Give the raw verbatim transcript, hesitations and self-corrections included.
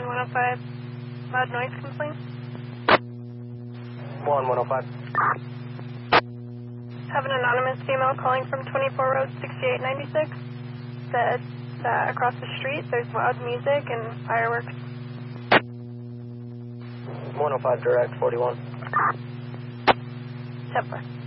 one one oh five. Loud noise complaint. one one oh five. Have an anonymous female calling from twenty-four Road sixty-eight ninety-six. Said that across the street there's loud music and fireworks. one oh five direct, forty-one. Templar.